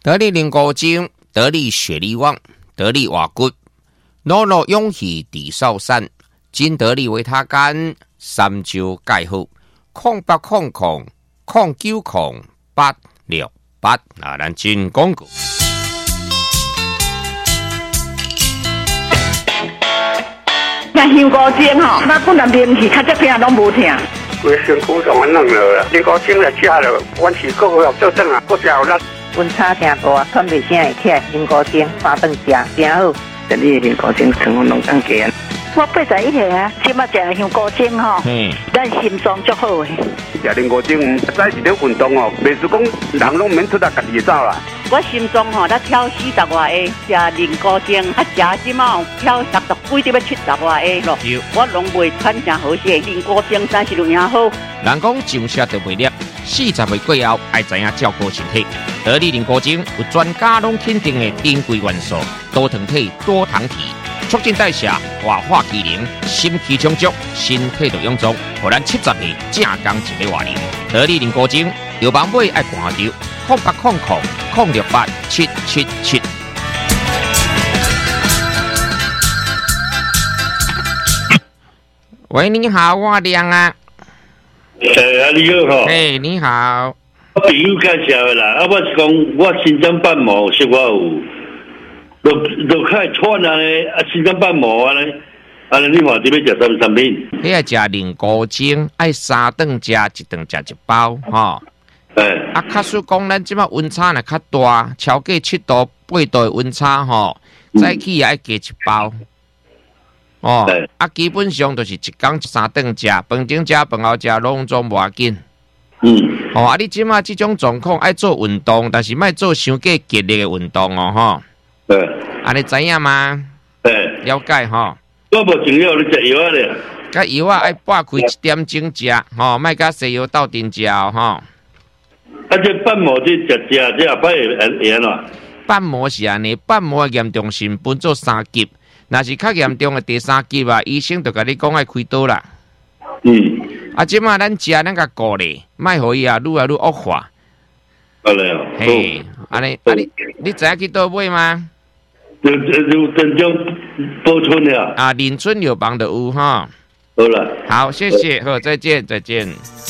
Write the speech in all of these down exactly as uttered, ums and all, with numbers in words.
得力灵骨精，得力血力旺，得力瓦骨，诺诺勇气地少山，金得力维他干，三招介好，空八空空，空九空八六八，那咱进广告。 那香菇精吼，那本来面是较这片拢无疼。 规身躯上安弄了，香菇精来吃了，阮是个要做正啊，个食有力。 温差真大，喘袂声会起来，香菇精三顿食真好。 这里香菇精成分拢更加。 我八十一岁啊，即马食香菇精吼，咱心脏足好诶。 食香菇精，再是咧运动哦，袂是讲人拢免出来家己走啦。 我心脏吼，咧跳四十外下，食香菇精，啊食即马跳六十几，得要七十外下咯。我拢袂喘真好势，香菇精真是有影好。 人讲上车就袂粒，四十岁过后爱知影照顾身体。得力香菇精有专家拢肯定的珍贵元素，多糖体、多糖体。促进代谢、活化机能、心气充足，身体就臃肿，互咱七十岁正刚一个活龄。得力香菇精，有网买爱看着，空八空空空六八七七七。喂，你好，我亮啊。 哎，啊你好吼。 哎，你好。 我朋友介绍的啦，啊，我是讲我心脏瓣膜，说我有。就就开喘啊咧，啊心脏瓣膜啊咧，啊你话这边食什么产品？ 你爱食灵菇精，爱三顿食，一顿食一包，吼。 哎。 啊，假使讲咱即马温差若较大，超过七度、八度的温差，吼，早起也爱加一包。哦。啊，基本上就是一天三顿食，饭前食、饭后食，拢总无要紧。 嗯。 哦，啊，你即马即种状况爱做运动，但是莫做伤过激烈的运动哦，吼。 对， 啊，你知影吗？ 对， 了解吼。 我无情了，你食药啊咧？ 甲药啊，爱拨开一点钟食，吼，莫甲西药斗阵食哦，吼。啊， 这瓣膜这食食这下摆会会安怎？ 瓣膜是安尼，瓣膜严重性分做三级，若是较严重的第三级啊，医生就甲你讲爱开刀啦。 嗯。 啊，即马咱食咱甲顾咧，莫互伊啊愈来愈恶化。 好嘞哦。 嘿，安尼，啊你你知影去倒买吗？ 就就郑州报春了啊，林村有房的有哈。 好了， 好，谢谢，好，再见，再见。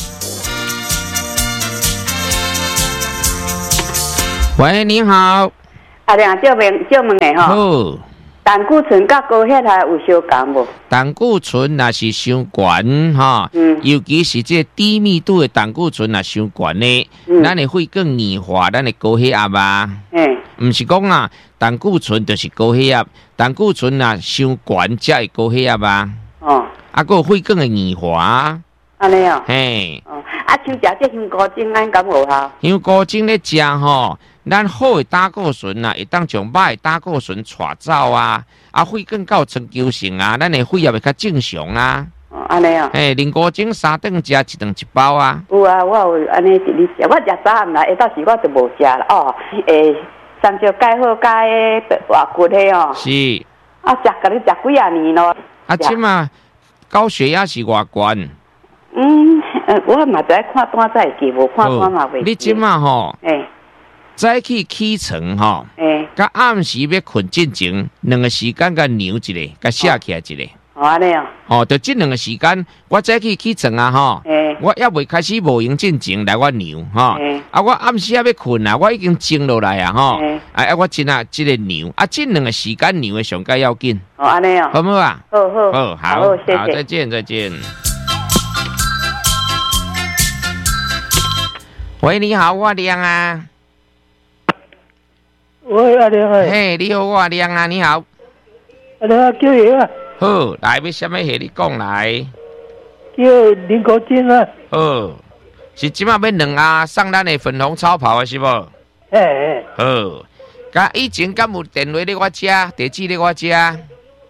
喂，你好。 阿亮，借问借问的吼。好。胆固醇甲高血压有相共无？ 胆固醇若是伤悬哈，嗯，尤其是这低密度的胆固醇若伤悬呢，嗯，咱的肺更硬化，咱的高血压啊。嗯，唔是讲啊，胆固醇就是高血压，胆固醇啊伤悬才会高血压啊。哦，啊，个肺更会硬化。 安尼哦。 嘿。 哦，啊，像食这香菇精安敢无效？ 香菇精咧食吼。咱好的胆固醇啊，会当将歹的胆固醇带走啊，啊肺更够长久性啊，咱的肺也会较正常啊。 哦，安尼啊。 嘿，灵菇精三顿食，一顿一包啊。 有啊，我有安尼直直食，我食早暗啦，下到时我就无食啦。哦，诶，三招介好介活骨的哦。 是。 啊，食甲你食几啊年咯。 啊，即嘛高血压是偌悬？ 嗯，呃，我嘛在看单才会记，无看单嘛袂记。 你即嘛吼？ 诶。 早起起床吼，诶，甲暗时要困之前，两个时间甲扭一个，甲写起来一个。 哦，安尼哦。 哦，就这两个时间，我早起起床啊，吼，诶，我还未开始无闲进前来我扭，吼，啊，我暗时还要困啊，我已经静落来啊，吼，啊，我真啊，这个扭，啊，这两个时间扭的上介要紧。 哦，安尼哦。 好唔好啊？ 好好。 好，好， 好，谢谢。 好，再见，再见。喂，你好，我亮啊。 喂，阿亮哎， 嘿，你好，我阿亮啊，你好。 阿亮叫嘢啊。 好，来，要什么嘢你讲来？ 叫灵菇精啊。 好，是即马要两啊送咱的粉红超跑的是无？ 嘿嘿。 好，甲以前敢有电话咧我遮，地址咧我遮。啊？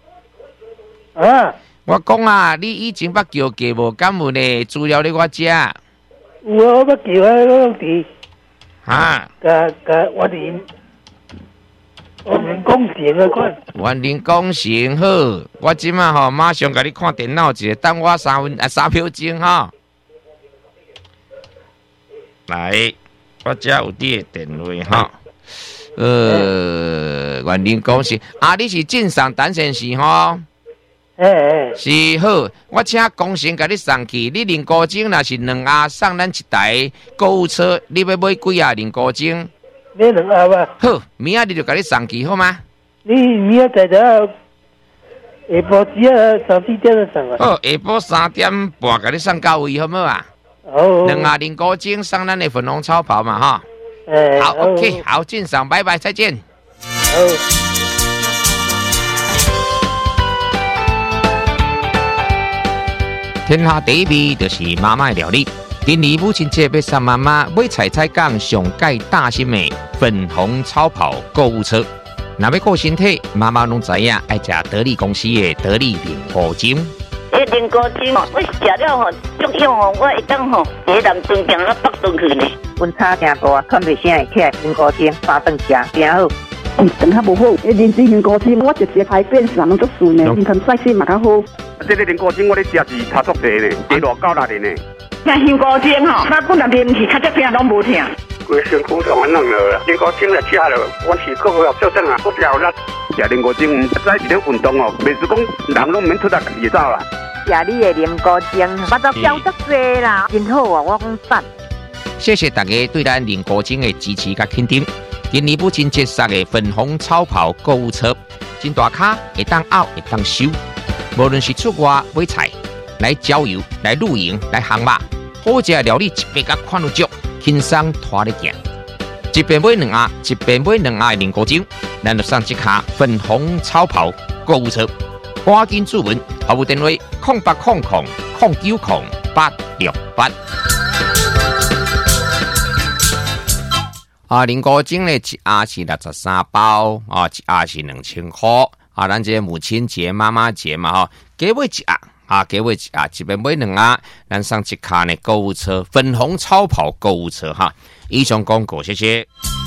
我讲啊，你以前捌叫过无？敢有呢资料咧我遮？ 有啊，我捌叫啊，我伫。 哈？ 甲甲我哋。我人工成啊，款。 我人工成好，我即马吼马上甲你看电脑一下，等我三分啊三秒钟吼。来，我遮有你的电话吼。 呃，原林讲是啊，你是镇上陈先生吼？ 哎哎， 是好，我请公司甲你送去。你零古钟若是两盒送咱一台购物车，你要买几啊？零古钟？ 买两盒吧。 好，明仔日就甲你送去好吗？ 你明仔载到下晡只啊三四点就送啊。 好，下晡三点半甲你送到位好唔好啊？ 好。 两盒零古钟送咱的粉红超跑嘛哈。 哎。 好 ，OK， 好，进上，拜拜，再见。 好。 天下第一味就是妈妈的料理。今年母亲节要送妈妈买菜菜港上盖大型的粉红超跑购物车。若要顾身体，妈妈拢知影爱食得力公司的得力零古精。 迄零古精哦，我食了吼，足用哦，我会当吼，喺南屯行到北屯去呢。 温差真大，看袂啥会起来，零古精三顿食真好。 嗯，肠较无好，迄人参零古精，我直接排便上拢足顺的，新陈代谢嘛较好。 这个零古精我咧食是差足济呢，一路九六年呢。 那香菇精吼，那本来啉去，较只病拢无疼。 规身躯都安弄了，零古精来食了，我是个个做正啊，我有力。食零古精，唔使一点运动哦，袂是讲人拢免出来野走啦。 食你的零古精，我都标足济啦，真好啊！我讲赞。 谢谢大家对咱零古精的支持甲肯定。今年母亲节送的粉红超跑购物车，真大卡，会当拗，会当收。无论是出外买菜、来郊游、来露营、来航马，好食料理一边甲看有足，轻松拖咧行。一边买两盒，一边买两盒的零古精，咱就送一卡粉红超跑购物车。赶紧注文，服务电话：空八空空空九空八六八。啊，零古精咧一盒是六十三包，啊，一盒是两千块。啊，咱这母亲节、妈妈节嘛，吼，加买一盒，啊，加买一盒，一边买两盒，咱送一卡呢购物车，粉红超跑购物车哈。以上广告，谢谢。